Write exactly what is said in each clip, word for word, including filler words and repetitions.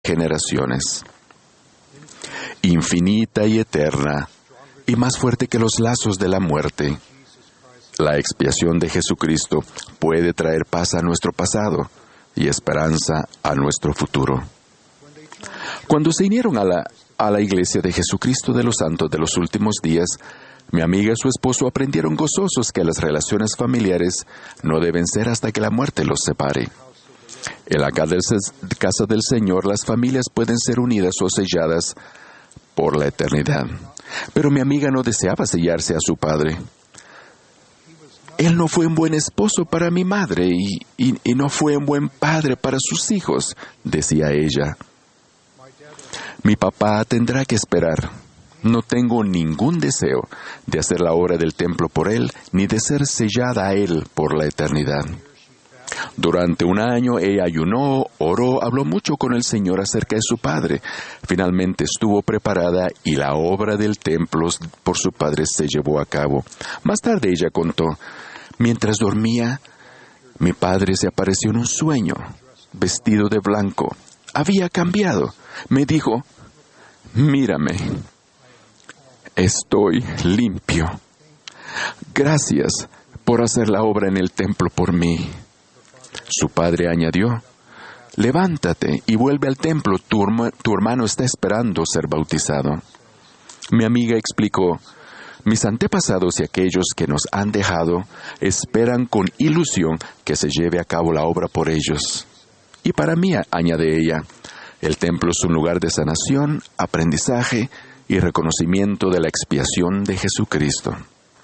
generaciones. Infinita y eterna, y más fuerte que los lazos de la muerte, la expiación de Jesucristo puede traer paz a nuestro pasado y esperanza a nuestro futuro. Cuando se unieron a la, a la Iglesia de Jesucristo de los Santos de los Últimos Días, mi amiga y su esposo aprendieron gozosos que las relaciones familiares no deben ser hasta que la muerte los separe. En la casa del Señor, las familias pueden ser unidas o selladas por la eternidad. Pero mi amiga no deseaba sellarse a su padre. Él no fue un buen esposo para mi madre y, y, y no fue un buen padre para sus hijos, decía ella. Mi papá tendrá que esperar. No tengo ningún deseo de hacer la obra del templo por él, ni de ser sellada a él por la eternidad. Durante un año ella ayunó, oró, habló mucho con el Señor acerca de su padre. Finalmente estuvo preparada y la obra del templo por su padre se llevó a cabo. Más tarde ella contó, mientras dormía, mi padre se apareció en un sueño, vestido de blanco. Había cambiado. Me dijo, mírame, estoy limpio. Gracias por hacer la obra en el templo por mí. Su padre añadió, levántate y vuelve al templo, tu, tu hermano está esperando ser bautizado. Mi amiga explicó, mis antepasados y aquellos que nos han dejado esperan con ilusión que se lleve a cabo la obra por ellos. Y para mí, añade ella, el templo es un lugar de sanación, aprendizaje y reconocimiento de la expiación de Jesucristo.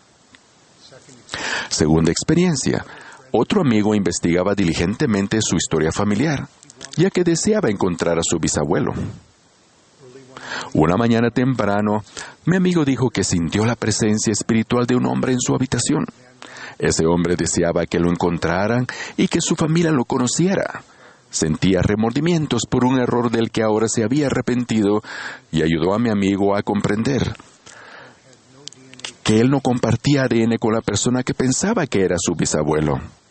Segunda experiencia. Otro amigo investigaba diligentemente su historia familiar, ya que deseaba encontrar a su bisabuelo. Una mañana temprano, mi amigo dijo que sintió la presencia espiritual de un hombre en su habitación. Ese hombre deseaba que lo encontraran y que su familia lo conociera. Sentía remordimientos por un error del que ahora se había arrepentido y ayudó a mi amigo a comprender que él no compartía A D N con la persona que pensaba que era su bisabuelo.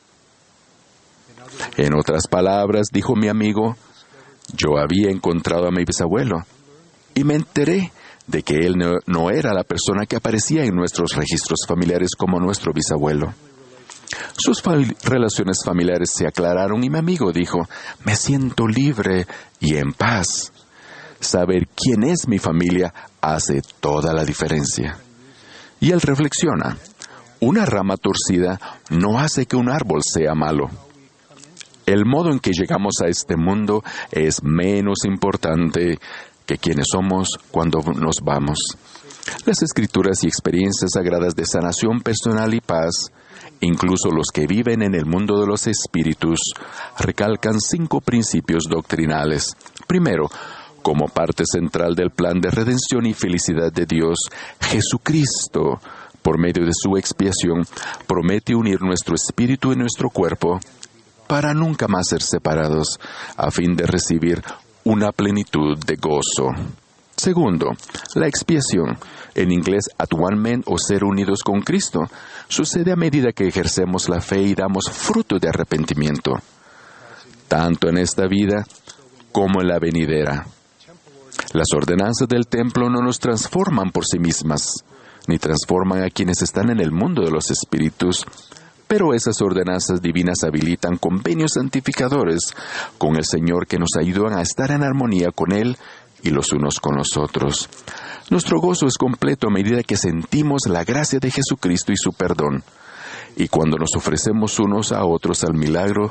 En otras palabras, dijo mi amigo, yo había encontrado a mi bisabuelo y me enteré de que él no, no era la persona que aparecía en nuestros registros familiares como nuestro bisabuelo. Sus fa- relaciones familiares se aclararon y mi amigo dijo, me siento libre y en paz. Saber quién es mi familia hace toda la diferencia. Y él reflexiona, una rama torcida no hace que un árbol sea malo. El modo en que llegamos a este mundo es menos importante que quienes somos cuando nos vamos. Las escrituras y experiencias sagradas de sanación personal y paz, incluso los que viven en el mundo de los espíritus, recalcan cinco principios doctrinales. Primero, como parte central del plan de redención y felicidad de Dios, Jesucristo, por medio de su expiación, promete unir nuestro espíritu y nuestro cuerpo para nunca más ser separados, a fin de recibir una plenitud de gozo. Segundo, la expiación, en inglés atonement o ser unidos con Cristo, sucede a medida que ejercemos la fe y damos fruto de arrepentimiento, tanto en esta vida como en la venidera. Las ordenanzas del templo no nos transforman por sí mismas, ni transforman a quienes están en el mundo de los espíritus, pero esas ordenanzas divinas habilitan convenios santificadores con el Señor que nos ayudan a estar en armonía con Él y los unos con los otros. Nuestro gozo es completo a medida que sentimos la gracia de Jesucristo y su perdón, y cuando nos ofrecemos unos a otros al milagro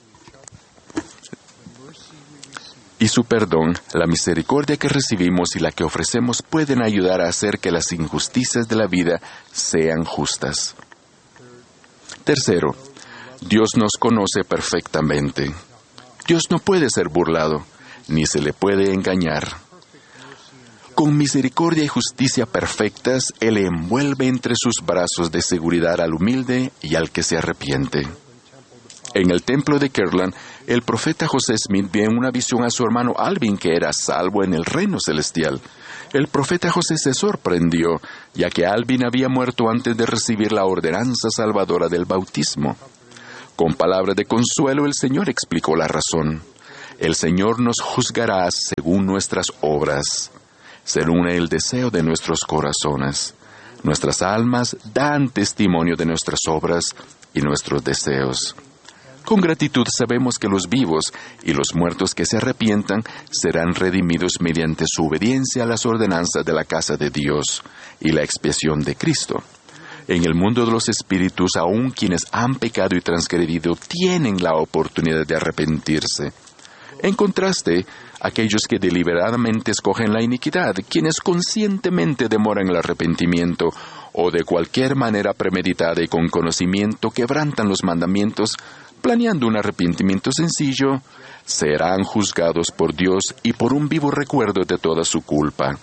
y su perdón, la misericordia que recibimos y la que ofrecemos pueden ayudar a hacer que las injusticias de la vida sean justas. Tercero, Dios nos conoce perfectamente. Dios no puede ser burlado, ni se le puede engañar. Con misericordia y justicia perfectas, Él envuelve entre sus brazos de seguridad al humilde y al que se arrepiente. En el templo de Kirtland, el profeta José Smith vio en una visión a su hermano Alvin que era salvo en el reino celestial. El profeta José se sorprendió, ya que Alvin había muerto antes de recibir la ordenanza salvadora del bautismo. Con palabras de consuelo, el Señor explicó la razón. El Señor nos juzgará según nuestras obras, según el deseo de nuestros corazones. Nuestras almas dan testimonio de nuestras obras y nuestros deseos. Con gratitud sabemos que los vivos y los muertos que se arrepientan serán redimidos mediante su obediencia a las ordenanzas de la casa de Dios y la expiación de Cristo. En el mundo de los espíritus, aun quienes han pecado y transgredido tienen la oportunidad de arrepentirse. En contraste, aquellos que deliberadamente escogen la iniquidad, quienes conscientemente demoran el arrepentimiento o de cualquier manera premeditada y con conocimiento quebrantan los mandamientos, planeando un arrepentimiento sencillo, serán juzgados por Dios y por un vivo recuerdo de toda su culpa.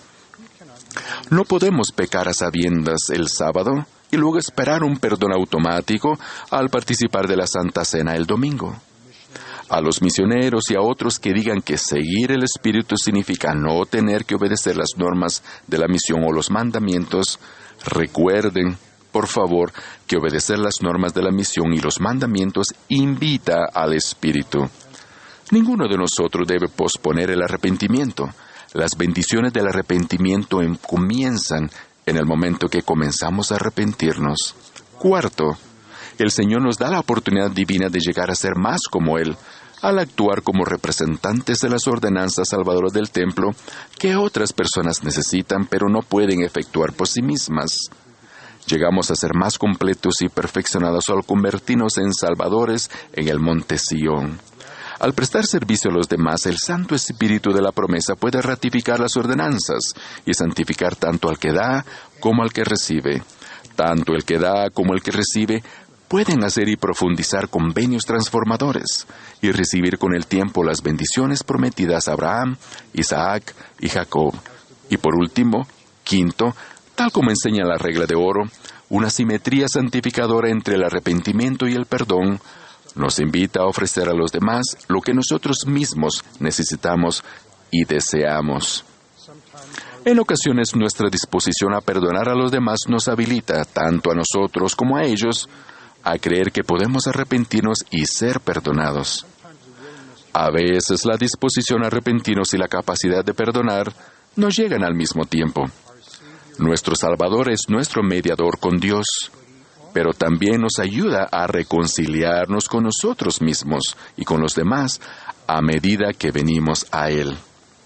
No podemos pecar a sabiendas el sábado y luego esperar un perdón automático al participar de la Santa Cena el domingo. A los misioneros y a otros que digan que seguir el Espíritu significa no tener que obedecer las normas de la misión o los mandamientos, recuerden, por favor, que obedecer las normas de la misión y los mandamientos invita al Espíritu. Ninguno de nosotros debe posponer el arrepentimiento. Las bendiciones del arrepentimiento em- comienzan en el momento que comenzamos a arrepentirnos. Cuarto, el Señor nos da la oportunidad divina de llegar a ser más como Él, al actuar como representantes de las ordenanzas salvadoras del templo que otras personas necesitan pero no pueden efectuar por sí mismas. Llegamos a ser más completos y perfeccionados al convertirnos en salvadores en el monte Sión. Al prestar servicio a los demás, el Santo Espíritu de la promesa puede ratificar las ordenanzas y santificar tanto al que da como al que recibe. Tanto el que da como el que recibe pueden hacer y profundizar convenios transformadores y recibir con el tiempo las bendiciones prometidas a Abraham, Isaac y Jacob. Y por último, quinto, tal como enseña la regla de oro, una simetría santificadora entre el arrepentimiento y el perdón nos invita a ofrecer a los demás lo que nosotros mismos necesitamos y deseamos. En ocasiones nuestra disposición a perdonar a los demás nos habilita, tanto a nosotros como a ellos, a creer que podemos arrepentirnos y ser perdonados. A veces la disposición a arrepentirnos y la capacidad de perdonar no llegan al mismo tiempo. Nuestro Salvador es nuestro mediador con Dios, pero también nos ayuda a reconciliarnos con nosotros mismos y con los demás a medida que venimos a Él.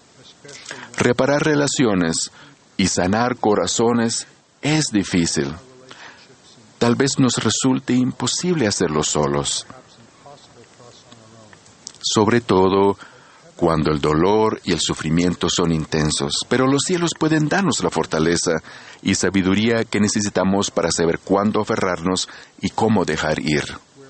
Reparar relaciones y sanar corazones es difícil. Tal vez nos resulte imposible hacerlo solos, sobre todo cuando el dolor y el sufrimiento son intensos, pero los cielos pueden darnos la fortaleza y sabiduría que necesitamos para saber cuándo aferrarnos y cómo dejar ir.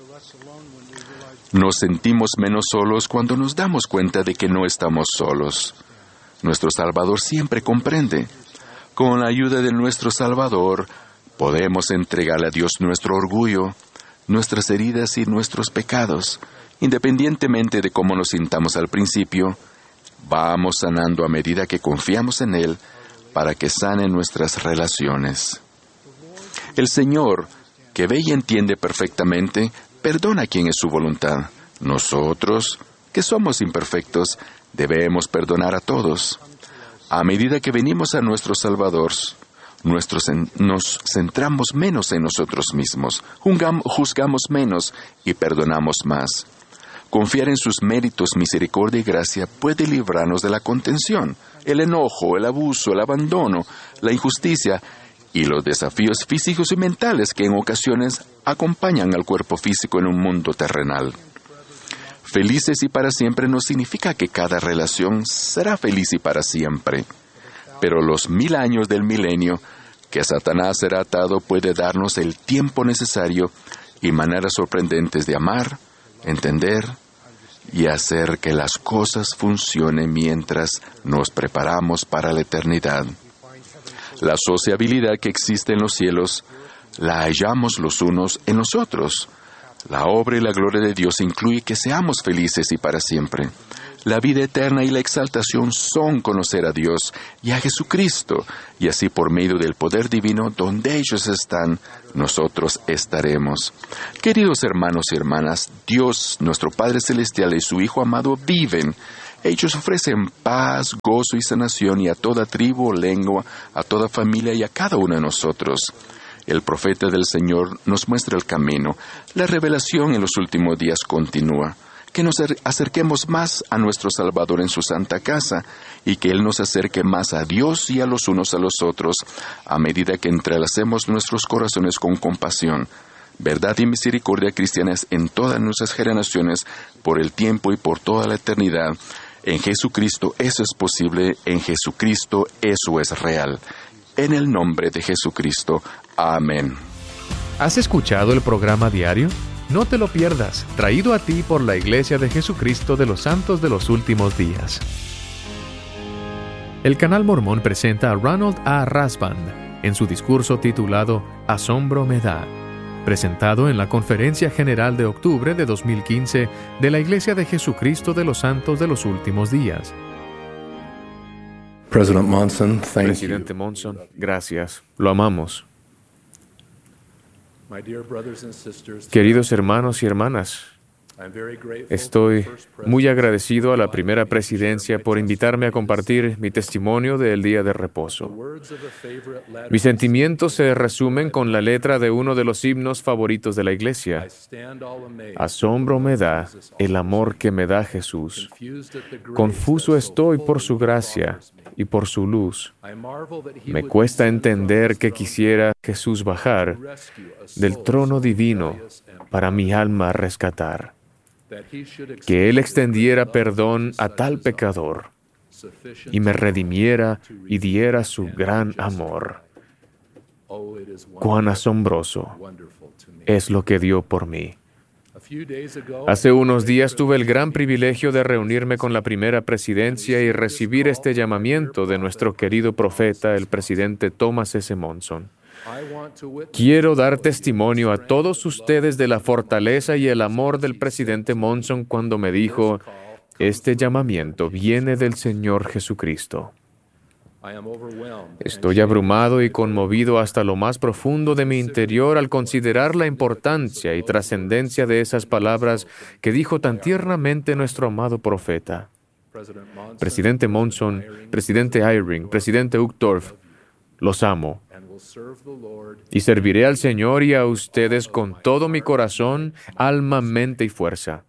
Nos sentimos menos solos cuando nos damos cuenta de que no estamos solos. Nuestro Salvador siempre comprende. Con la ayuda de nuestro Salvador, podemos entregarle a Dios nuestro orgullo, nuestras heridas y nuestros pecados. Independientemente de cómo nos sintamos al principio, vamos sanando a medida que confiamos en Él para que sane nuestras relaciones. El Señor, que ve y entiende perfectamente, perdona a quien es su voluntad. Nosotros, que somos imperfectos, debemos perdonar a todos. A medida que venimos a nuestro Salvador, Nuestros en, nos centramos menos en nosotros mismos, juzgam, juzgamos menos y perdonamos más. Confiar en sus méritos, misericordia y gracia puede librarnos de la contención, el enojo, el abuso, el abandono, la injusticia y los desafíos físicos y mentales que en ocasiones acompañan al cuerpo físico en un mundo terrenal. Felices y para siempre no significa que cada relación será feliz y para siempre. Pero los mil años del milenio que Satanás será atado puede darnos el tiempo necesario y maneras sorprendentes de amar, entender y hacer que las cosas funcionen mientras nos preparamos para la eternidad. La sociabilidad que existe en los cielos la hallamos los unos en los otros. La obra y la gloria de Dios incluye que seamos felices y para siempre. La vida eterna y la exaltación son conocer a Dios y a Jesucristo, y así por medio del poder divino, donde ellos están, nosotros estaremos. Queridos hermanos y hermanas, Dios, nuestro Padre Celestial y su Hijo amado viven. Ellos ofrecen paz, gozo y sanación y a toda tribu, lengua, a toda familia y a cada uno de nosotros. El profeta del Señor nos muestra el camino. La revelación en los últimos días continúa. Que nos acerquemos más a nuestro Salvador en su santa casa y que Él nos acerque más a Dios y a los unos a los otros a medida que entrelacemos nuestros corazones con compasión, verdad y misericordia cristianas en todas nuestras generaciones, por el tiempo y por toda la eternidad. En Jesucristo eso es posible, en Jesucristo eso es real. En el nombre de Jesucristo. Amén. ¿Has escuchado el programa diario? No te lo pierdas, traído a ti por la Iglesia de Jesucristo de los Santos de los Últimos Días. El Canal Mormón presenta a Ronald A. Rasband en su discurso titulado Asombro me da, presentado en la Conferencia General de octubre de dos mil quince de la Iglesia de Jesucristo de los Santos de los Últimos Días. President Monson, thank Presidente Monson, gracias. Lo amamos. Queridos hermanos y hermanas, estoy muy agradecido a la primera presidencia por invitarme a compartir mi testimonio del día de reposo. Mis sentimientos se resumen con la letra de uno de los himnos favoritos de la Iglesia. Asombro me da el amor que me da Jesús. Confuso estoy por su gracia y por su luz. Me cuesta entender que quisiera Jesús bajar del trono divino para mi alma rescatar. Que Él extendiera perdón a tal pecador y me redimiera y diera su gran amor. Cuán asombroso es lo que dio por mí. Hace unos días tuve el gran privilegio de reunirme con la primera presidencia y recibir este llamamiento de nuestro querido profeta, el presidente Thomas S. Monson. Quiero dar testimonio a todos ustedes de la fortaleza y el amor del presidente Monson cuando me dijo, este llamamiento viene del Señor Jesucristo. Estoy abrumado y conmovido hasta lo más profundo de mi interior al considerar la importancia y trascendencia de esas palabras que dijo tan tiernamente nuestro amado profeta. Presidente Monson, Presidente Eyring, Presidente Uchtdorf, los amo. Y serviré al Señor y a ustedes con todo mi corazón, alma, mente y fuerza.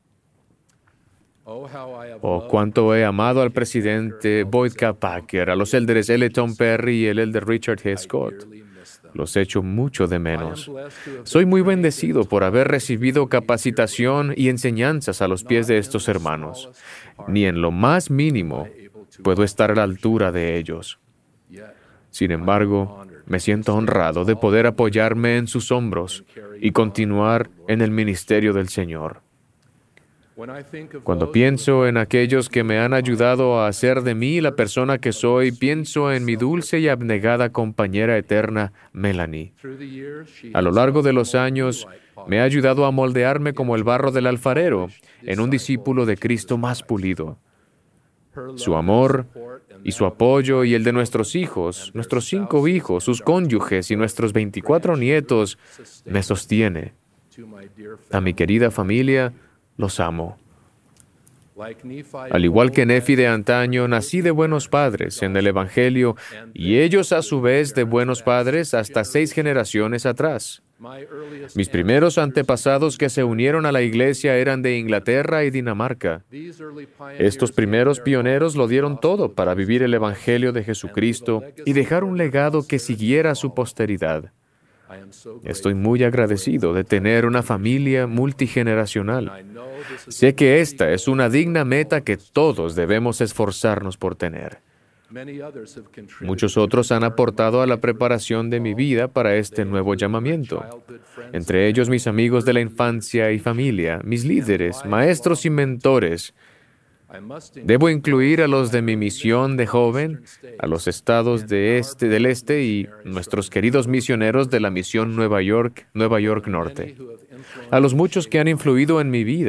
Oh, cuánto he amado al presidente Boyd K. Packer, a los élderes L. Tom Perry y el elder Richard G. Scott. Los echo mucho de menos. Soy muy bendecido por haber recibido capacitación y enseñanzas a los pies de estos hermanos. Ni en lo más mínimo puedo estar a la altura de ellos. Sin embargo, me siento honrado de poder apoyarme en sus hombros y continuar en el ministerio del Señor. Cuando pienso en aquellos que me han ayudado a hacer de mí la persona que soy, pienso en mi dulce y abnegada compañera eterna, Melanie. A lo largo de los años, me ha ayudado a moldearme como el barro del alfarero, en un discípulo de Cristo más pulido. Su amor y su apoyo y el de nuestros hijos, nuestros cinco hijos, sus cónyuges y nuestros veinticuatro nietos, me sostiene. A mi querida familia, los amo. Al igual que Nefi de antaño, nací de buenos padres en el Evangelio, y ellos a su vez de buenos padres hasta seis generaciones atrás. Mis primeros antepasados que se unieron a la iglesia eran de Inglaterra y Dinamarca. Estos primeros pioneros lo dieron todo para vivir el Evangelio de Jesucristo y dejar un legado que siguiera a su posteridad. Estoy muy agradecido de tener una familia multigeneracional. Sé que esta es una digna meta que todos debemos esforzarnos por tener. Muchos otros han aportado a la preparación de mi vida para este nuevo llamamiento. Entre ellos mis amigos de la infancia y familia, mis líderes, maestros y mentores. Debo incluir a los de mi misión de joven, a los estados de este, del este y nuestros queridos misioneros de la misión Nueva York, Nueva York Norte. A los muchos que han influido en mi vida,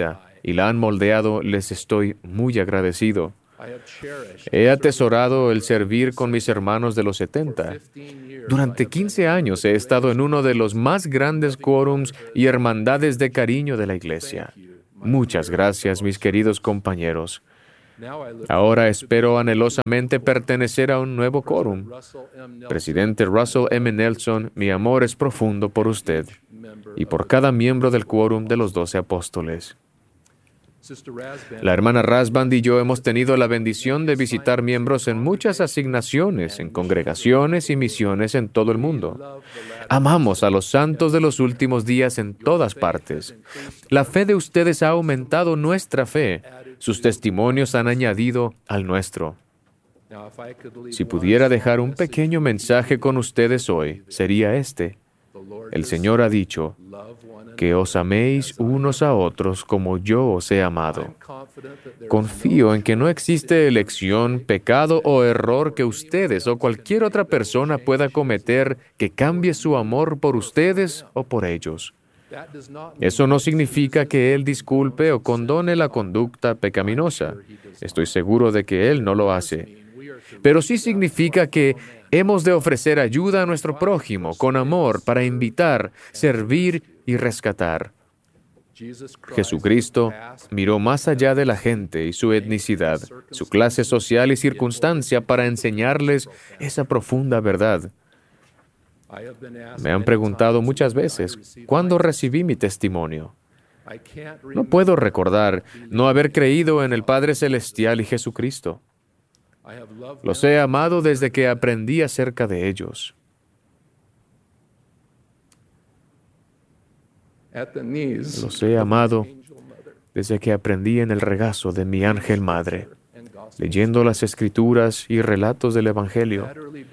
y la han moldeado, les estoy muy agradecido. He atesorado el servir con mis hermanos de los setenta. Durante quince años he estado en uno de los más grandes quórums y hermandades de cariño de la Iglesia. Muchas gracias, mis queridos compañeros. Ahora espero anhelosamente pertenecer a un nuevo quórum. Presidente Russell M. Nelson, mi amor es profundo por usted y por cada miembro del quórum de los doce apóstoles. La hermana Rasband y yo hemos tenido la bendición de visitar miembros en muchas asignaciones, en congregaciones y misiones en todo el mundo. Amamos a los santos de los últimos días en todas partes. La fe de ustedes ha aumentado nuestra fe. Sus testimonios han añadido al nuestro. Si pudiera dejar un pequeño mensaje con ustedes hoy, sería este. El Señor ha dicho, que os améis unos a otros como yo os he amado. Confío en que no existe elección, pecado o error que ustedes o cualquier otra persona pueda cometer que cambie su amor por ustedes o por ellos. Eso no significa que Él disculpe o condone la conducta pecaminosa. Estoy seguro de que Él no lo hace. Pero sí significa que hemos de ofrecer ayuda a nuestro prójimo con amor para invitar, servir y rescatar. Jesucristo miró más allá de la gente y su etnicidad, su clase social y circunstancia para enseñarles esa profunda verdad. Me han preguntado muchas veces, ¿cuándo recibí mi testimonio? No puedo recordar no haber creído en el Padre Celestial y Jesucristo. Los he amado desde que aprendí acerca de ellos. Los he amado desde que aprendí en el regazo de mi ángel madre, leyendo las Escrituras y relatos del Evangelio.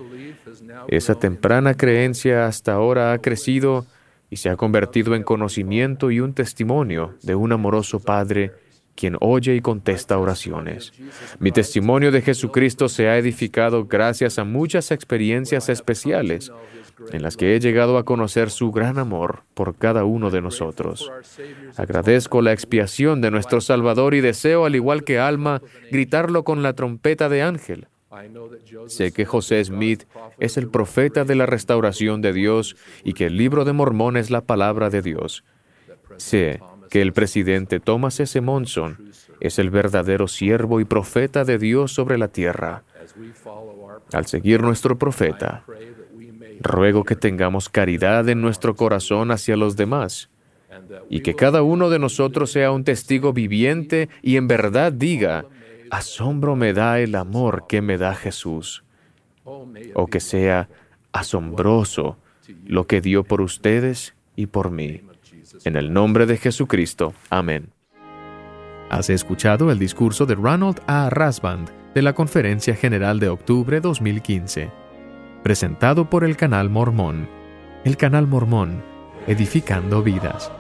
Esa temprana creencia hasta ahora ha crecido y se ha convertido en conocimiento y un testimonio de un amoroso Padre quien oye y contesta oraciones. Mi testimonio de Jesucristo se ha edificado gracias a muchas experiencias especiales en las que he llegado a conocer su gran amor por cada uno de nosotros. Agradezco la expiación de nuestro Salvador y deseo, al igual que Alma, gritarlo con la trompeta de ángel. Sé que José Smith es el profeta de la restauración de Dios y que el Libro de Mormón es la palabra de Dios. Sé que el presidente Thomas S. Monson es el verdadero siervo y profeta de Dios sobre la tierra. Al seguir nuestro profeta, ruego que tengamos caridad en nuestro corazón hacia los demás y que cada uno de nosotros sea un testigo viviente y en verdad diga, asombro me da el amor que me da Jesús, o que sea asombroso lo que dio por ustedes y por mí. En el nombre de Jesucristo. Amén. Has escuchado el discurso de Ronald A. Rasband de la Conferencia General de Octubre dos mil quince, presentado por el Canal Mormón. El Canal Mormón, edificando vidas.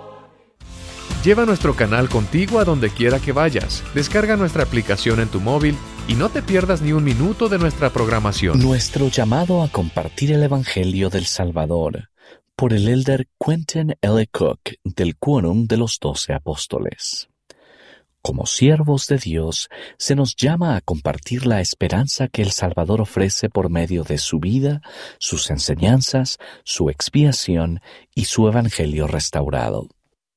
Lleva nuestro canal contigo a donde quiera que vayas. Descarga nuestra aplicación en tu móvil y no te pierdas ni un minuto de nuestra programación. Nuestro llamado a compartir el Evangelio del Salvador, por el elder Quentin L. Cook del Quórum de los Doce Apóstoles. Como siervos de Dios, se nos llama a compartir la esperanza que el Salvador ofrece por medio de su vida, sus enseñanzas, su expiación y su Evangelio restaurado.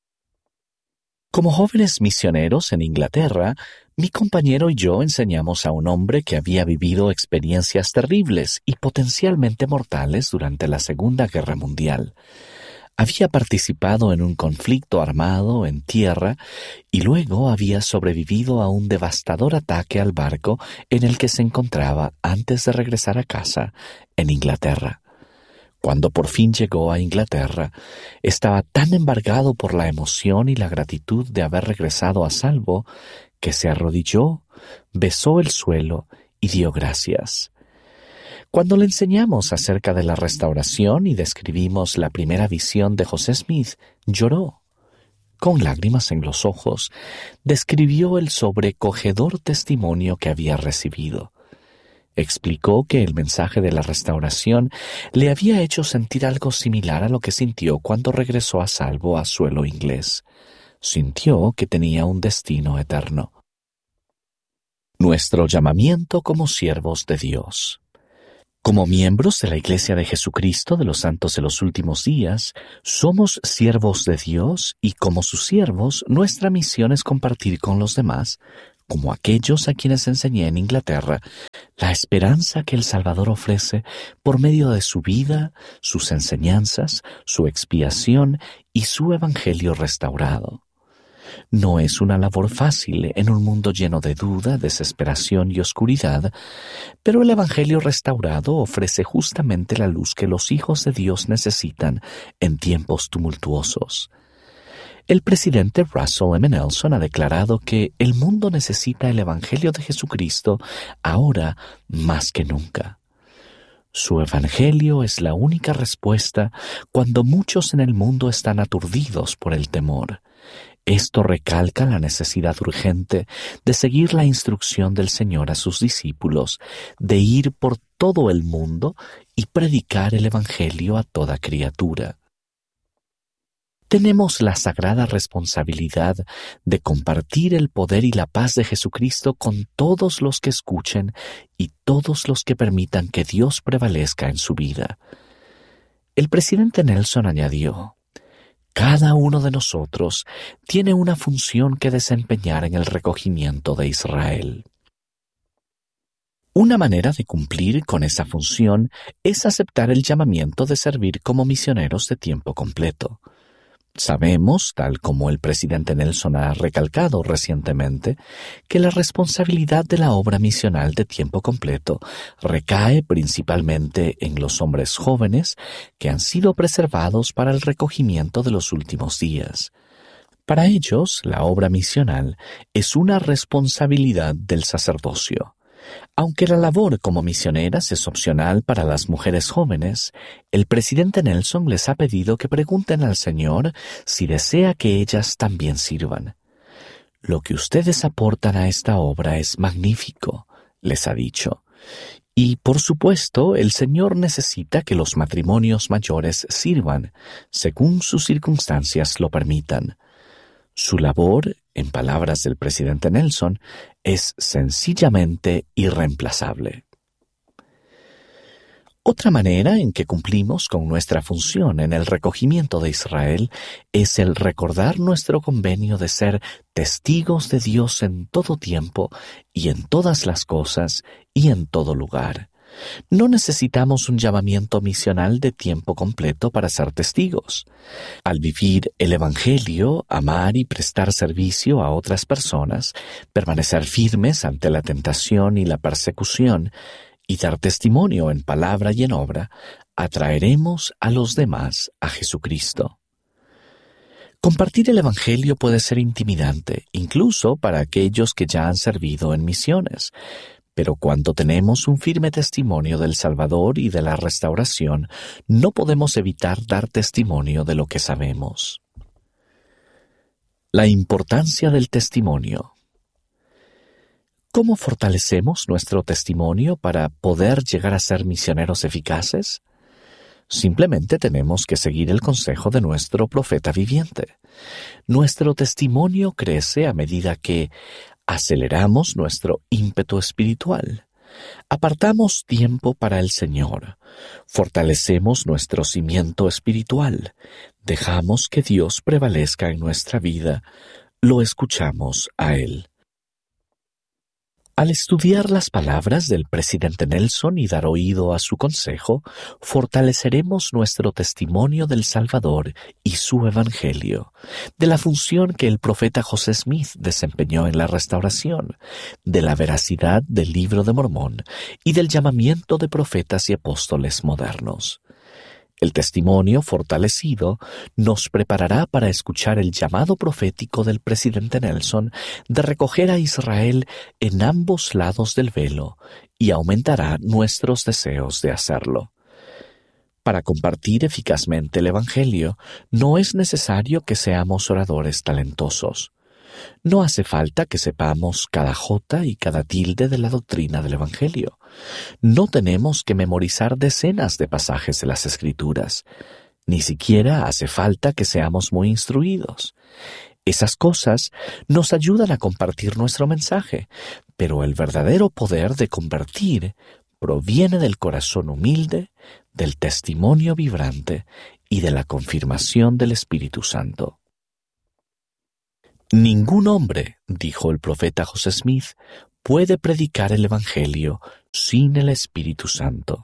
Como jóvenes misioneros en Inglaterra, mi compañero y yo enseñamos a un hombre que había vivido experiencias terribles y potencialmente mortales durante la Segunda Guerra Mundial. Había participado en un conflicto armado en tierra y luego había sobrevivido a un devastador ataque al barco en el que se encontraba antes de regresar a casa en Inglaterra. Cuando por fin llegó a Inglaterra, estaba tan embargado por la emoción y la gratitud de haber regresado a salvo que se arrodilló, besó el suelo y dio gracias. Cuando le enseñamos acerca de la restauración y describimos la primera visión de José Smith, lloró. Con lágrimas en los ojos, describió el sobrecogedor testimonio que había recibido. Explicó que el mensaje de la restauración le había hecho sentir algo similar a lo que sintió cuando regresó a salvo a suelo inglés. Sintió que tenía un destino eterno. Nuestro llamamiento como siervos de Dios. Como miembros de la Iglesia de Jesucristo de los Santos de los Últimos Días, somos siervos de Dios y como sus siervos, nuestra misión es compartir con los demás, como aquellos a quienes enseñé en Inglaterra, la esperanza que el Salvador ofrece por medio de su vida, sus enseñanzas, su expiación y su Evangelio restaurado. No es una labor fácil en un mundo lleno de duda, desesperación y oscuridad, pero el Evangelio restaurado ofrece justamente la luz que los hijos de Dios necesitan en tiempos tumultuosos. El presidente Russell M. Nelson ha declarado que el mundo necesita el Evangelio de Jesucristo ahora más que nunca. Su Evangelio es la única respuesta cuando muchos en el mundo están aturdidos por el temor. Esto recalca la necesidad urgente de seguir la instrucción del Señor a sus discípulos, de ir por todo el mundo y predicar el Evangelio a toda criatura. Tenemos la sagrada responsabilidad de compartir el poder y la paz de Jesucristo con todos los que escuchen y todos los que permitan que Dios prevalezca en su vida. El presidente Nelson añadió: cada uno de nosotros tiene una función que desempeñar en el recogimiento de Israel. Una manera de cumplir con esa función es aceptar el llamamiento de servir como misioneros de tiempo completo. Sabemos, tal como el presidente Nelson ha recalcado recientemente, que la responsabilidad de la obra misional de tiempo completo recae principalmente en los hombres jóvenes que han sido preservados para el recogimiento de los últimos días. Para ellos, la obra misional es una responsabilidad del sacerdocio. Aunque la labor como misioneras es opcional para las mujeres jóvenes, el presidente Nelson les ha pedido que pregunten al Señor si desea que ellas también sirvan. Lo que ustedes aportan a esta obra es magnífico, les ha dicho. Y, por supuesto, el Señor necesita que los matrimonios mayores sirvan, según sus circunstancias lo permitan. Su labor, en palabras del presidente Nelson, es sencillamente irreemplazable. Otra manera en que cumplimos con nuestra función en el recogimiento de Israel es el recordar nuestro convenio de ser testigos de Dios en todo tiempo y en todas las cosas y en todo lugar. No necesitamos un llamamiento misional de tiempo completo para ser testigos. Al vivir el Evangelio, amar y prestar servicio a otras personas, permanecer firmes ante la tentación y la persecución, y dar testimonio en palabra y en obra, atraeremos a los demás a Jesucristo. Compartir el Evangelio puede ser intimidante, incluso para aquellos que ya han servido en misiones. Pero cuando tenemos un firme testimonio del Salvador y de la restauración, no podemos evitar dar testimonio de lo que sabemos. La importancia del testimonio. ¿Cómo fortalecemos nuestro testimonio para poder llegar a ser misioneros eficaces? Simplemente tenemos que seguir el consejo de nuestro profeta viviente. Nuestro testimonio crece a medida que aceleramos nuestro ímpetu espiritual, apartamos tiempo para el Señor, fortalecemos nuestro cimiento espiritual, dejamos que Dios prevalezca en nuestra vida, lo escuchamos a Él. Al estudiar las palabras del presidente Nelson y dar oído a su consejo, fortaleceremos nuestro testimonio del Salvador y su Evangelio, de la función que el profeta José Smith desempeñó en la restauración, de la veracidad del Libro de Mormón y del llamamiento de profetas y apóstoles modernos. El testimonio fortalecido nos preparará para escuchar el llamado profético del presidente Nelson de recoger a Israel en ambos lados del velo y aumentará nuestros deseos de hacerlo. Para compartir eficazmente el Evangelio, no es necesario que seamos oradores talentosos. No hace falta que sepamos cada jota y cada tilde de la doctrina del Evangelio. No tenemos que memorizar decenas de pasajes de las Escrituras. Ni siquiera hace falta que seamos muy instruidos. Esas cosas nos ayudan a compartir nuestro mensaje, pero el verdadero poder de convertir proviene del corazón humilde, del testimonio vibrante y de la confirmación del Espíritu Santo. Ningún hombre, dijo el profeta José Smith, puede predicar el Evangelio sin el Espíritu Santo.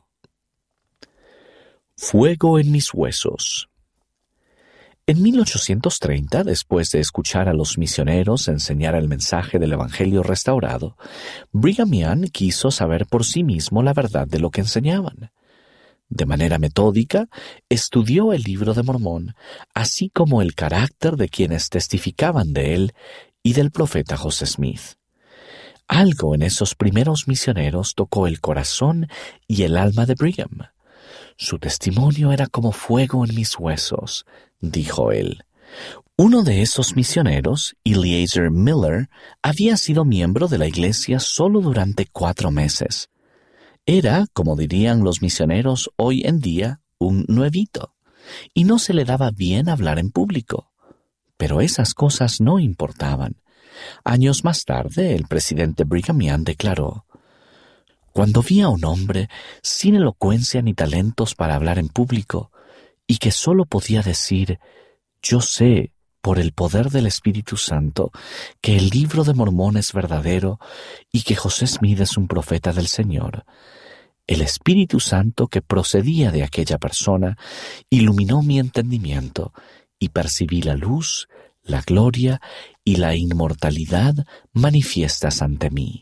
Fuego en mis huesos. En mil ochocientos treinta, después de escuchar a los misioneros enseñar el mensaje del Evangelio restaurado, Brigham Young quiso saber por sí mismo la verdad de lo que enseñaban. De manera metódica, estudió el Libro de Mormón, así como el carácter de quienes testificaban de él y del profeta José Smith. Algo en esos primeros misioneros tocó el corazón y el alma de Brigham. Su testimonio era como fuego en mis huesos, dijo él. Uno de esos misioneros, Eliezer Miller, había sido miembro de la iglesia solo durante cuatro meses. Era, como dirían los misioneros hoy en día, un nuevito, y no se le daba bien hablar en público. Pero esas cosas no importaban. Años más tarde, el presidente Brigham Young declaró: cuando vi a un hombre sin elocuencia ni talentos para hablar en público, y que solo podía decir, yo sé, por el poder del Espíritu Santo, que el Libro de Mormón es verdadero y que José Smith es un profeta del Señor, el Espíritu Santo que procedía de aquella persona iluminó mi entendimiento y percibí la luz, la gloria y la inmortalidad manifiestas ante mí.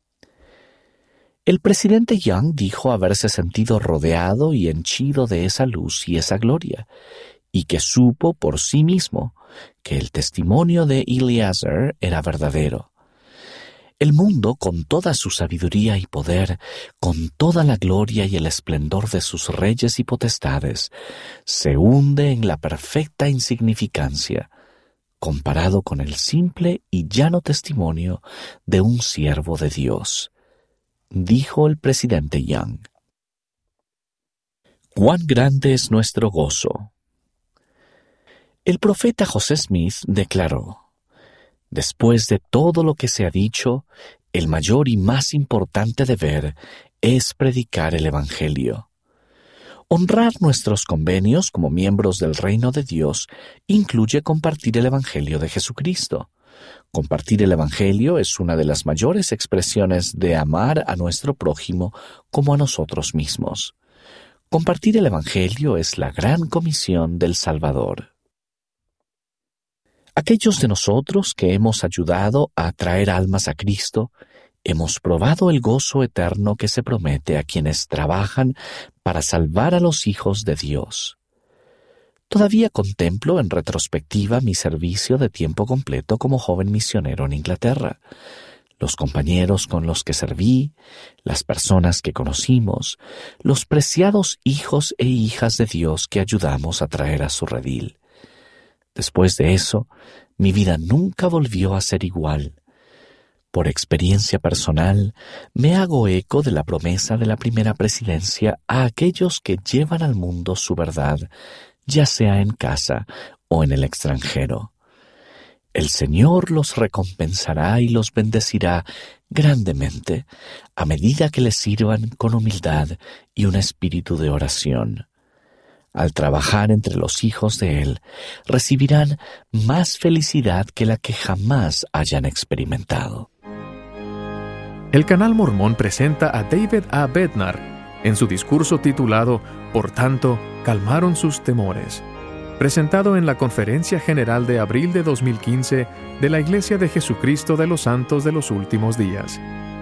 El presidente Young dijo haberse sentido rodeado y henchido de esa luz y esa gloria, y que supo por sí mismo que el testimonio de Eliezer era verdadero. El mundo, con toda su sabiduría y poder, con toda la gloria y el esplendor de sus reyes y potestades, se hunde en la perfecta insignificancia, comparado con el simple y llano testimonio de un siervo de Dios. Dijo el presidente Young. ¡Cuán grande es nuestro gozo! El profeta José Smith declaró: después de todo lo que se ha dicho, el mayor y más importante deber es predicar el Evangelio. Honrar nuestros convenios como miembros del reino de Dios incluye compartir el Evangelio de Jesucristo. Compartir el Evangelio es una de las mayores expresiones de amar a nuestro prójimo como a nosotros mismos. Compartir el Evangelio es la gran comisión del Salvador. Aquellos de nosotros que hemos ayudado a atraer almas a Cristo, hemos probado el gozo eterno que se promete a quienes trabajan para salvar a los hijos de Dios. Todavía contemplo en retrospectiva mi servicio de tiempo completo como joven misionero en Inglaterra, los compañeros con los que serví, las personas que conocimos, los preciados hijos e hijas de Dios que ayudamos a traer a su redil. Después de eso, mi vida nunca volvió a ser igual. Por experiencia personal, me hago eco de la promesa de la primera presidencia a aquellos que llevan al mundo su verdad, ya sea en casa o en el extranjero. El Señor los recompensará y los bendecirá grandemente a medida que les sirvan con humildad y un espíritu de oración. Al trabajar entre los hijos de Él, recibirán más felicidad que la que jamás hayan experimentado. El Canal Mormón presenta a David A. Bednar en su discurso titulado Por tanto, calmaron sus temores, presentado en la Conferencia General de abril de dos mil quince de la Iglesia de Jesucristo de los Santos de los Últimos Días.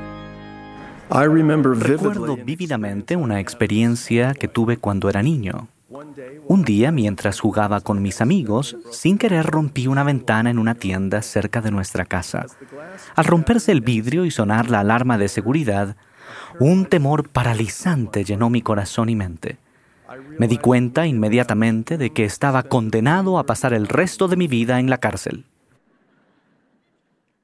Recuerdo vívidamente una experiencia que tuve cuando era niño. Un día, mientras jugaba con mis amigos, sin querer rompí una ventana en una tienda cerca de nuestra casa. Al romperse el vidrio y sonar la alarma de seguridad, un temor paralizante llenó mi corazón y mente. Me di cuenta inmediatamente de que estaba condenado a pasar el resto de mi vida en la cárcel.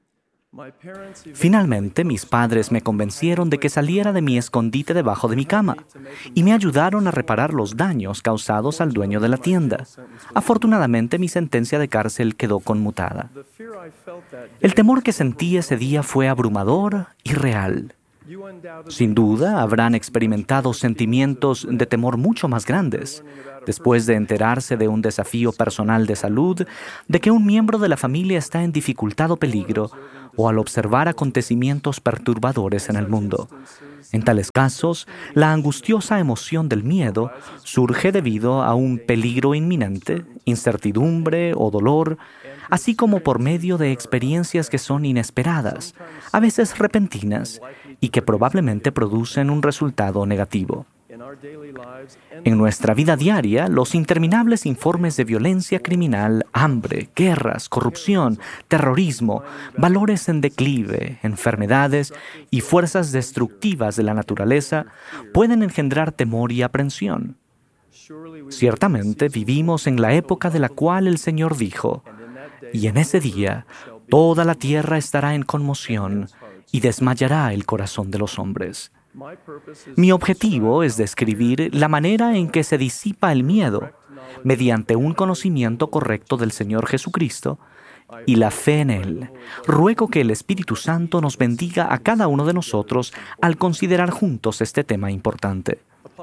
Finalmente, mis padres me convencieron de que saliera de mi escondite debajo de mi cama y me ayudaron a reparar los daños causados al dueño de la tienda. Afortunadamente, mi sentencia de cárcel quedó conmutada. El temor que sentí ese día fue abrumador y real. Sin duda, habrán experimentado sentimientos de temor mucho más grandes, después de enterarse de un desafío personal de salud, de que un miembro de la familia está en dificultad o peligro, o al observar acontecimientos perturbadores en el mundo. En tales casos, la angustiosa emoción del miedo surge debido a un peligro inminente, incertidumbre o dolor, así como por medio de experiencias que son inesperadas, a veces repentinas, y que probablemente producen un resultado negativo. En nuestra vida diaria, los interminables informes de violencia criminal, hambre, guerras, corrupción, terrorismo, valores en declive, enfermedades y fuerzas destructivas de la naturaleza pueden engendrar temor y aprensión. Ciertamente vivimos en la época de la cual el Señor dijo: «Y en ese día toda la tierra estará en conmoción y desmayará el corazón de los hombres». Mi objetivo es describir la manera en que se disipa el miedo mediante un conocimiento correcto del Señor Jesucristo y la fe en Él. Ruego que el Espíritu Santo nos bendiga a cada uno de nosotros al considerar juntos este tema importante.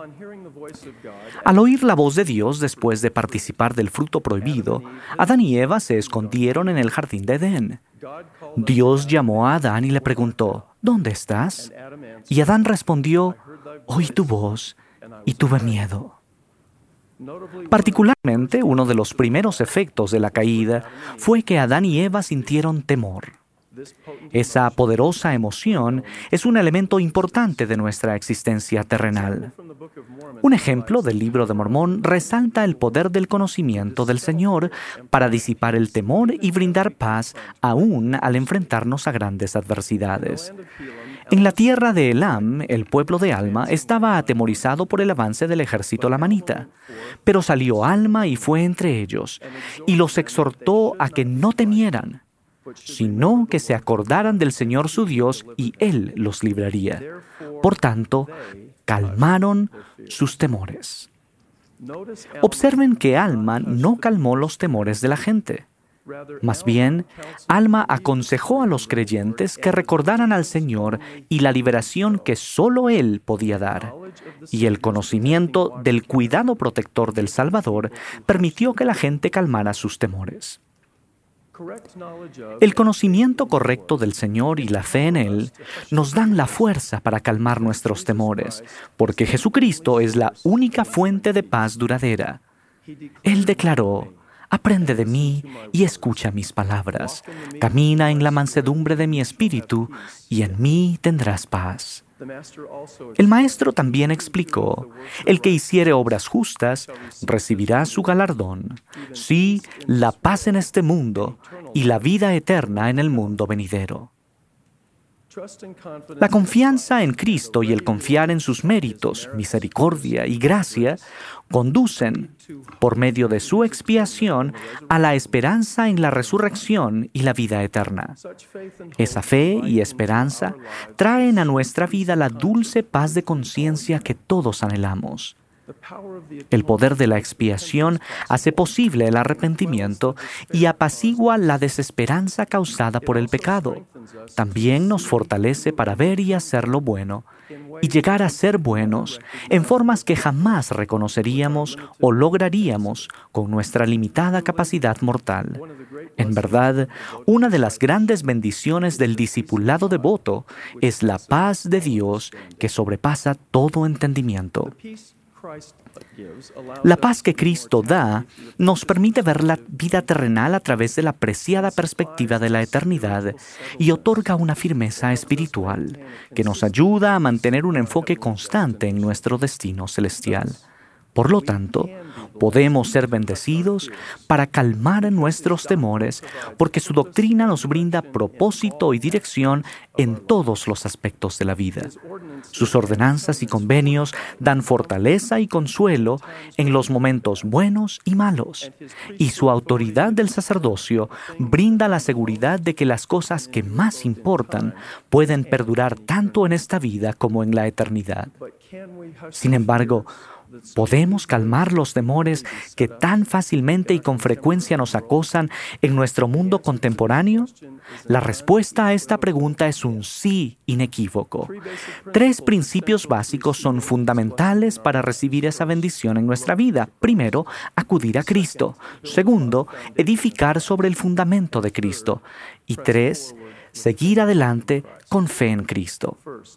Al oír la voz de Dios después de participar del fruto prohibido, Adán y Eva se escondieron en el jardín de Edén. Dios llamó a Adán y le preguntó: ¿Dónde estás? Y Adán respondió: oí tu voz y tuve miedo. Particularmente, uno de los primeros efectos de la caída fue que Adán y Eva sintieron temor. Esa poderosa emoción es un elemento importante de nuestra existencia terrenal. Un ejemplo del Libro de Mormón resalta el poder del conocimiento del Señor para disipar el temor y brindar paz aún al enfrentarnos a grandes adversidades. En la tierra de Elam, el pueblo de Alma estaba atemorizado por el avance del ejército lamanita. Pero salió Alma y fue entre ellos, y los exhortó a que no temieran, sino que se acordaran del Señor su Dios, y Él los libraría. Por tanto, calmaron sus temores. Observen que Alma no calmó los temores de la gente. Más bien, Alma aconsejó a los creyentes que recordaran al Señor y la liberación que solo Él podía dar. Y el conocimiento del cuidado protector del Salvador permitió que la gente calmara sus temores. El conocimiento correcto del Señor y la fe en Él nos dan la fuerza para calmar nuestros temores, porque Jesucristo es la única fuente de paz duradera. Él declaró: «Aprende de mí y escucha mis palabras. Camina en la mansedumbre de mi espíritu y en mí tendrás paz». El Maestro también explicó: «El que hiciere obras justas recibirá su galardón, sí, la paz en este mundo y la vida eterna en el mundo venidero». La confianza en Cristo y el confiar en sus méritos, misericordia y gracia conducen, por medio de su expiación, a la esperanza en la resurrección y la vida eterna. Esa fe y esperanza traen a nuestra vida la dulce paz de conciencia que todos anhelamos. El poder de la expiación hace posible el arrepentimiento y apacigua la desesperanza causada por el pecado. También nos fortalece para ver y hacer lo bueno y llegar a ser buenos en formas que jamás reconoceríamos o lograríamos con nuestra limitada capacidad mortal. En verdad, una de las grandes bendiciones del discipulado devoto es la paz de Dios que sobrepasa todo entendimiento. La paz que Cristo da nos permite ver la vida terrenal a través de la preciada perspectiva de la eternidad y otorga una firmeza espiritual que nos ayuda a mantener un enfoque constante en nuestro destino celestial. Por lo tanto, Podemos ser bendecidos para calmar nuestros temores, porque su doctrina nos brinda propósito y dirección en todos los aspectos de la vida. Sus ordenanzas y convenios dan fortaleza y consuelo en los momentos buenos y malos, y su autoridad del sacerdocio brinda la seguridad de que las cosas que más importan pueden perdurar tanto en esta vida como en la eternidad. Sin embargo, ¿podemos calmar los temores que tan fácilmente y con frecuencia nos acosan en nuestro mundo contemporáneo? La respuesta a esta pregunta es un sí inequívoco. Tres principios básicos son fundamentales para recibir esa bendición en nuestra vida. Primero, acudir a Cristo. Segundo, edificar sobre el fundamento de Cristo. Y tres, seguir adelante con fe en Cristo.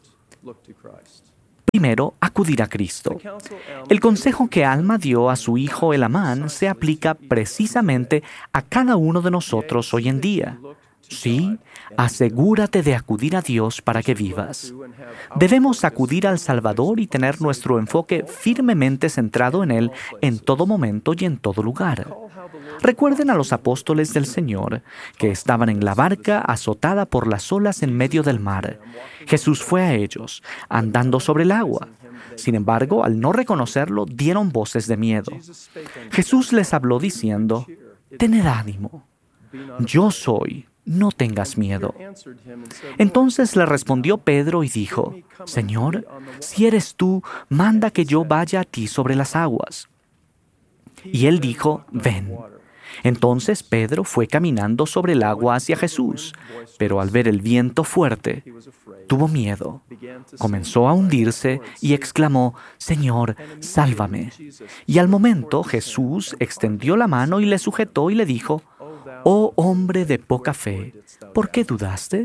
Primero, acudir a Cristo. El consejo que Alma dio a su hijo Elamán se aplica precisamente a cada uno de nosotros hoy en día. Sí, asegúrate de acudir a Dios para que vivas. Debemos acudir al Salvador y tener nuestro enfoque firmemente centrado en Él en todo momento y en todo lugar. Recuerden a los apóstoles del Señor, que estaban en la barca azotada por las olas en medio del mar. Jesús fue a ellos, andando sobre el agua. Sin embargo, al no reconocerlo, dieron voces de miedo. Jesús les habló diciendo, «Tened ánimo, yo soy, no tengas miedo». Entonces le respondió Pedro y dijo, «Señor, si eres tú, manda que yo vaya a ti sobre las aguas». Y él dijo, «Ven». Entonces Pedro fue caminando sobre el agua hacia Jesús, pero al ver el viento fuerte, tuvo miedo. Comenzó a hundirse y exclamó, «Señor, sálvame». Y al momento Jesús extendió la mano y le sujetó y le dijo, «Oh hombre de poca fe, ¿por qué dudaste?».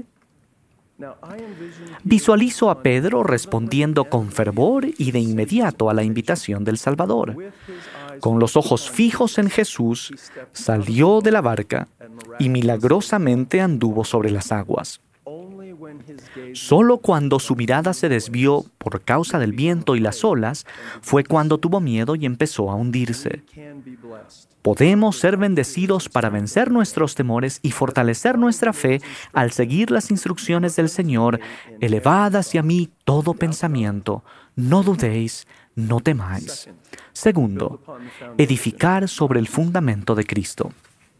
Visualizo a Pedro respondiendo con fervor y de inmediato a la invitación del Salvador. Con los ojos fijos en Jesús, salió de la barca y milagrosamente anduvo sobre las aguas. Solo cuando su mirada se desvió por causa del viento y las olas, fue cuando tuvo miedo y empezó a hundirse. Podemos ser bendecidos para vencer nuestros temores y fortalecer nuestra fe al seguir las instrucciones del Señor. Elevad hacia mí todo pensamiento, no dudéis, no temáis. Segundo, edificar sobre el fundamento de Cristo.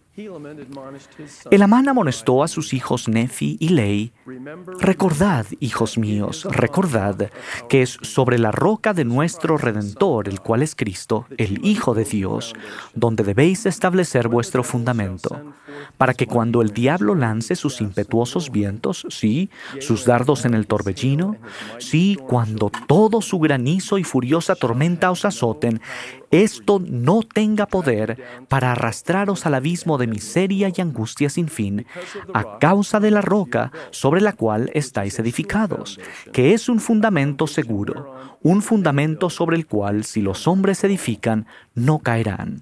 Elamán amonestó a sus hijos Nefi y Lei, «Recordad, hijos míos, recordad que es sobre la roca de nuestro Redentor, el cual es Cristo, el Hijo de Dios, donde debéis establecer vuestro fundamento, para que cuando el diablo lance sus impetuosos vientos, sí, sus dardos en el torbellino, sí, cuando todo su granizo y furiosa tormenta os azoten, esto no tenga poder para arrastraros al abismo de miseria y angustia sin fin, a causa de la roca sobre la cual estáis edificados, que es un fundamento seguro, un fundamento sobre el cual, si los hombres edifican, no caerán».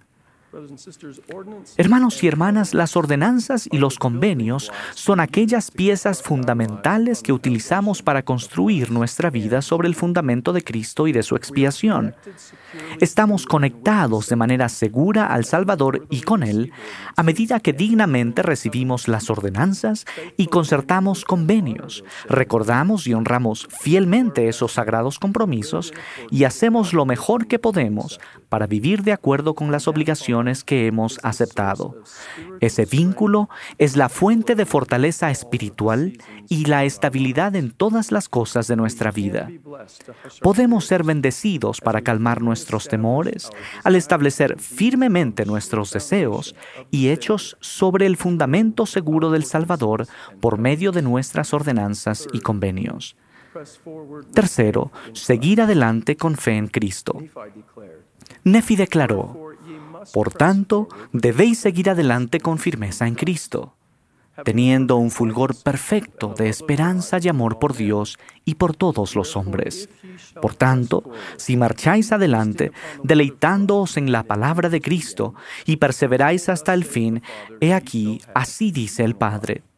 Hermanos y hermanas, las ordenanzas y los convenios son aquellas piezas fundamentales que utilizamos para construir nuestra vida sobre el fundamento de Cristo y de su expiación. Estamos conectados de manera segura al Salvador y con Él a medida que dignamente recibimos las ordenanzas y concertamos convenios, recordamos y honramos fielmente esos sagrados compromisos y hacemos lo mejor que podemos para vivir de acuerdo con las obligaciones que hemos aceptado. Ese vínculo es la fuente de fortaleza espiritual y la estabilidad en todas las cosas de nuestra vida. Podemos ser bendecidos para calmar nuestros temores al establecer firmemente nuestros deseos y hechos sobre el fundamento seguro del Salvador por medio de nuestras ordenanzas y convenios. Tercero, seguir adelante con fe en Cristo. Nefi declaró, «Por tanto, debéis seguir adelante con firmeza en Cristo, teniendo un fulgor perfecto de esperanza y amor por Dios y por todos los hombres. Por tanto, si marcháis adelante, deleitándoos en la palabra de Cristo y perseveráis hasta el fin, he aquí, así dice el Padre,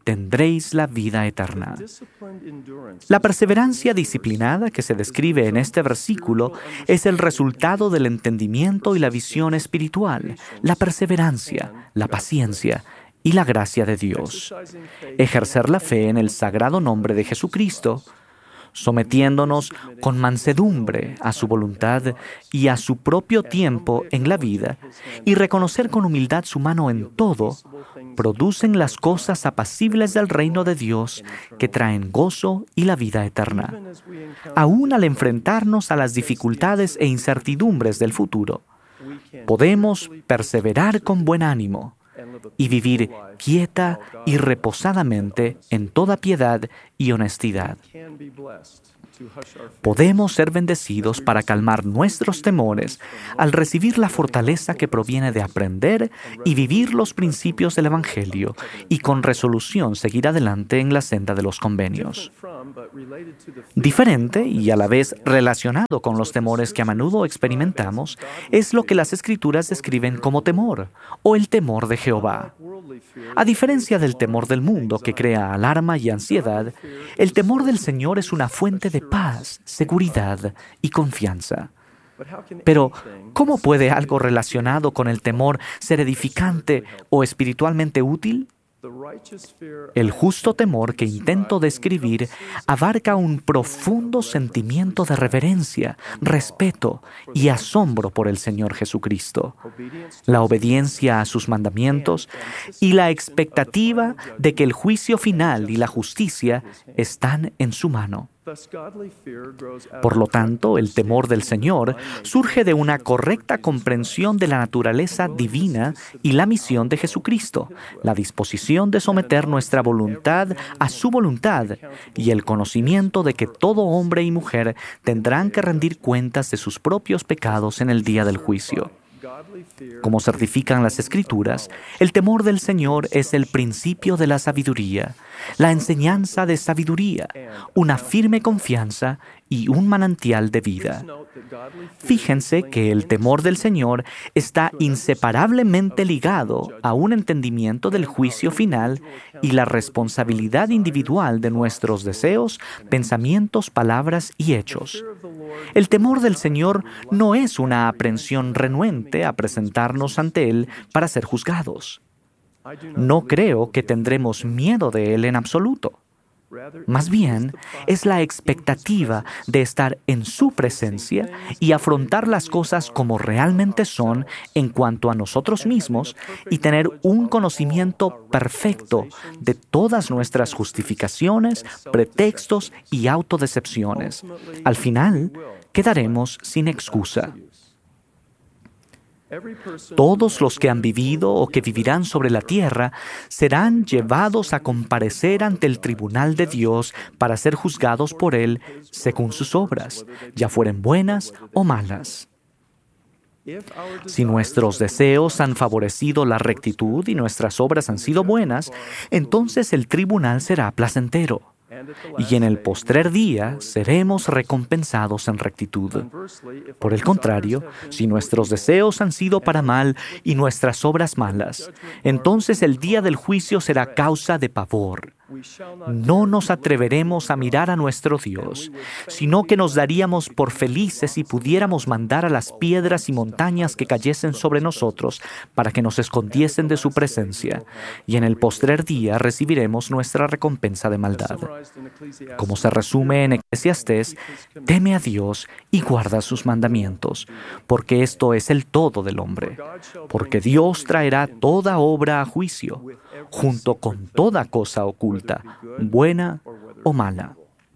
tendréis la vida eterna. La perseverancia disciplinada que se describe en este versículo es el resultado del entendimiento y la visión espiritual, la perseverancia, la paciencia y la gracia de Dios. Ejercer la fe en el sagrado nombre de Jesucristo, sometiéndonos con mansedumbre a su voluntad y a su propio tiempo en la vida, y reconocer con humildad su mano en todo, producen las cosas apacibles del reino de Dios que traen gozo y la vida eterna. Aún al enfrentarnos a las dificultades e incertidumbres del futuro, podemos perseverar con buen ánimo y vivir quieta y reposadamente en toda piedad y honestidad. Podemos ser bendecidos para calmar nuestros temores al recibir la fortaleza que proviene de aprender y vivir los principios del Evangelio y con resolución seguir adelante en la senda de los convenios. Diferente y a la vez relacionado con los temores que a menudo experimentamos es lo que las Escrituras describen como temor o el temor de Jehová. A diferencia del temor del mundo que crea alarma y ansiedad, el temor del Señor es una fuente de paz, seguridad y confianza. Pero, ¿cómo puede algo relacionado con el temor ser edificante o espiritualmente útil? El justo temor que intento describir abarca un profundo sentimiento de reverencia, respeto y asombro por el Señor Jesucristo, la obediencia a sus mandamientos y la expectativa de que el juicio final y la justicia están en su mano. Por lo tanto, el temor del Señor surge de una correcta comprensión de la naturaleza divina y la misión de Jesucristo, la disposición de someter nuestra voluntad a su voluntad y el conocimiento de que todo hombre y mujer tendrán que rendir cuentas de sus propios pecados en el día del juicio. Como certifican las Escrituras, el temor del Señor es el principio de la sabiduría, la enseñanza de sabiduría, una firme confianza y un manantial de vida. Fíjense que el temor del Señor está inseparablemente ligado a un entendimiento del juicio final y la responsabilidad individual de nuestros deseos, pensamientos, palabras y hechos. El temor del Señor no es una aprensión renuente a presentarnos ante Él para ser juzgados. No creo que tendremos miedo de Él en absoluto. Más bien, es la expectativa de estar en su presencia y afrontar las cosas como realmente son en cuanto a nosotros mismos y tener un conocimiento perfecto de todas nuestras justificaciones, pretextos y autodecepciones. Al final, quedaremos sin excusa. Todos los que han vivido o que vivirán sobre la tierra serán llevados a comparecer ante el tribunal de Dios para ser juzgados por Él según sus obras, ya fueren buenas o malas. Si nuestros deseos han favorecido la rectitud y nuestras obras han sido buenas, entonces el tribunal será placentero. Y en el postrer día seremos recompensados en rectitud. Por el contrario, si nuestros deseos han sido para mal y nuestras obras malas, entonces el día del juicio será causa de pavor. No nos atreveremos a mirar a nuestro Dios, sino que nos daríamos por felices si pudiéramos mandar a las piedras y montañas que cayesen sobre nosotros para que nos escondiesen de su presencia, y en el postrer día recibiremos nuestra recompensa de maldad. Como se resume en Eclesiastés, teme a Dios y guarda sus mandamientos, porque esto es el todo del hombre, porque Dios traerá toda obra a juicio, junto con toda cosa oculta, buena o mala.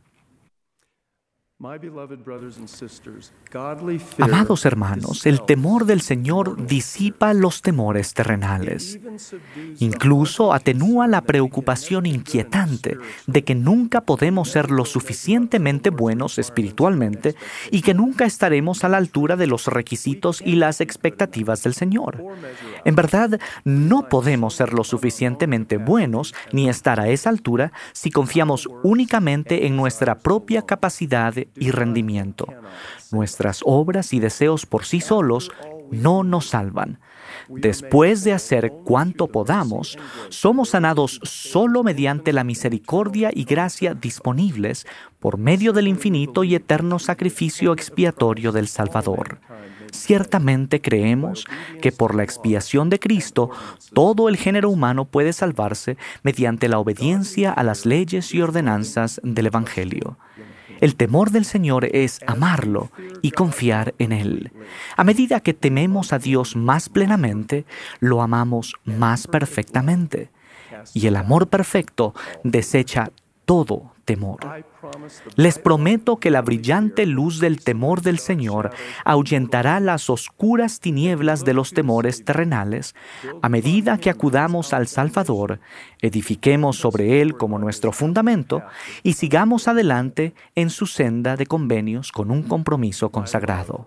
Amados hermanos, el temor del Señor disipa los temores terrenales. Incluso atenúa la preocupación inquietante de que nunca podemos ser lo suficientemente buenos espiritualmente y que nunca estaremos a la altura de los requisitos y las expectativas del Señor. En verdad, no podemos ser lo suficientemente buenos ni estar a esa altura si confiamos únicamente en nuestra propia capacidad y rendimiento. Nuestras obras y deseos por sí solos no nos salvan. Después de hacer cuanto podamos, somos sanados solo mediante la misericordia y gracia disponibles por medio del infinito y eterno sacrificio expiatorio del Salvador. Ciertamente creemos que por la expiación de Cristo, todo el género humano puede salvarse mediante la obediencia a las leyes y ordenanzas del Evangelio. El temor del Señor es amarlo y confiar en Él. A medida que tememos a Dios más plenamente, lo amamos más perfectamente. Y el amor perfecto desecha todo temor. Les prometo que la brillante luz del temor del Señor ahuyentará las oscuras tinieblas de los temores terrenales a medida que acudamos al Salvador, edifiquemos sobre Él como nuestro fundamento y sigamos adelante en su senda de convenios con un compromiso consagrado.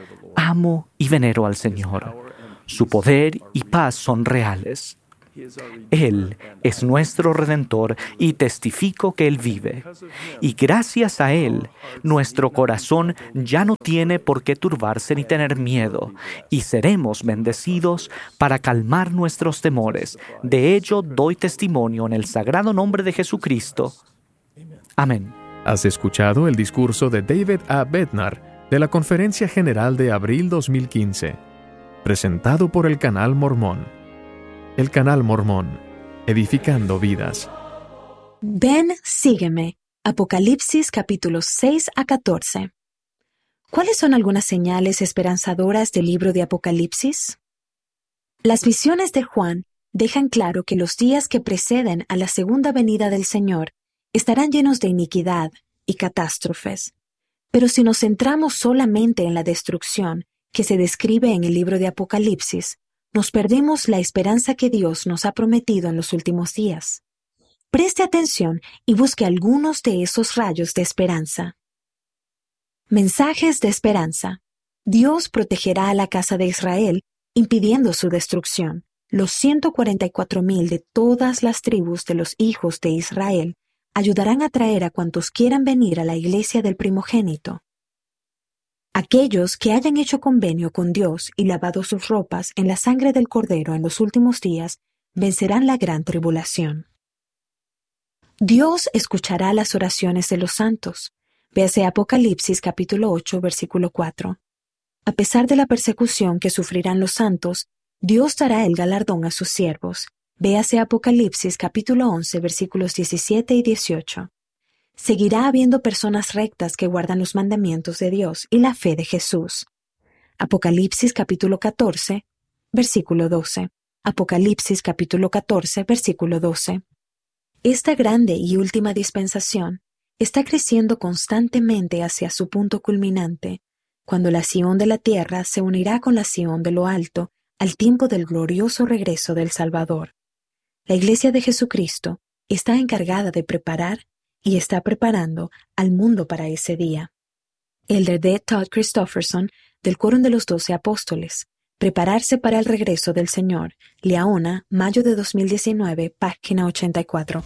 Amo y venero al Señor. Su poder y paz son reales. Él es nuestro Redentor y testifico que Él vive. Y gracias a Él, nuestro corazón ya no tiene por qué turbarse ni tener miedo, y seremos bendecidos para calmar nuestros temores. De ello doy testimonio en el sagrado nombre de Jesucristo. Amén. Has escuchado el discurso de David A. Bednar de la Conferencia General de abril dos mil quince, presentado por el Canal Mormón. El Canal Mormón, edificando vidas. Ven, sígueme. Apocalipsis capítulos seis a catorce. ¿Cuáles son algunas señales esperanzadoras del libro de Apocalipsis? Las visiones de Juan dejan claro que los días que preceden a la segunda venida del Señor estarán llenos de iniquidad y catástrofes. Pero si nos centramos solamente en la destrucción que se describe en el libro de Apocalipsis, nos perdemos la esperanza que Dios nos ha prometido en los últimos días. Preste atención y busque algunos de esos rayos de esperanza. Mensajes de esperanza. Dios protegerá a la casa de Israel, impidiendo su destrucción. Los ciento cuarenta y cuatro mil de todas las tribus de los hijos de Israel ayudarán a traer a cuantos quieran venir a la iglesia del primogénito. Aquellos que hayan hecho convenio con Dios y lavado sus ropas en la sangre del Cordero en los últimos días, vencerán la gran tribulación. Dios escuchará las oraciones de los santos. Véase Apocalipsis capítulo ocho, versículo cuatro. A pesar de la persecución que sufrirán los santos, Dios dará el galardón a sus siervos. Véase Apocalipsis capítulo once, versículos diecisiete y dieciocho. Seguirá habiendo personas rectas que guardan los mandamientos de Dios y la fe de Jesús. Apocalipsis capítulo catorce, versículo doce. Apocalipsis capítulo catorce, versículo doce. Esta grande y última dispensación está creciendo constantemente hacia su punto culminante, cuando la Sión de la tierra se unirá con la Sión de lo alto al tiempo del glorioso regreso del Salvador. La Iglesia de Jesucristo está encargada de preparar y está preparando al mundo para ese día. Elder D. Todd Christofferson, del Quórum de los Doce Apóstoles. Prepararse para el regreso del Señor. Liaona, mayo de dos mil diecinueve, página ochenta y cuatro.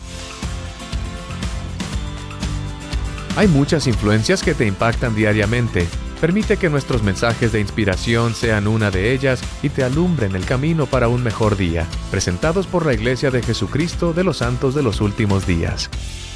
Hay muchas influencias que te impactan diariamente. Permite que nuestros mensajes de inspiración sean una de ellas y te alumbren el camino para un mejor día. Presentados por la Iglesia de Jesucristo de los Santos de los Últimos Días.